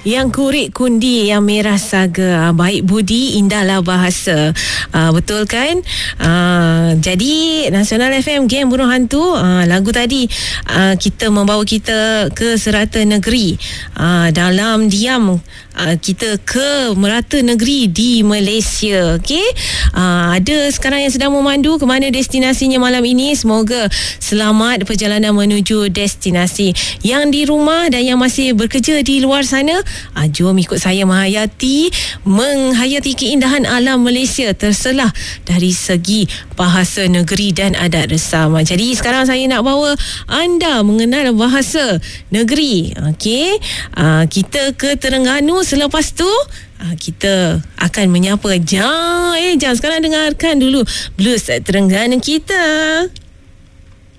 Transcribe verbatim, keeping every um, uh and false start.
Yang kurik kundi, yang merah saga, baik budi, indahlah bahasa. Uh, betul kan? Uh, jadi Nasional F M Game Burung Hantu, uh, lagu tadi uh, kita membawa kita ke serata negeri. Uh, dalam diam uh, kita ke merata negeri di Malaysia. Okey. Uh, ada sekarang yang sedang memandu ke mana destinasinya malam ini. Semoga selamat perjalanan menuju destinasi. Yang di rumah dan yang masih bekerja di luar sana, uh, jom ikut saya menghayati menghayati keindahan alam Malaysia terselah dari segi bahasa negeri dan adat resam. Jadi sekarang saya nak bawa anda mengenal bahasa negeri. Okey, uh, kita ke Terengganu. Selepas tu uh, kita akan menyapa Jam. Eh Jam, sekarang dengarkan dulu blues Terengganu kita.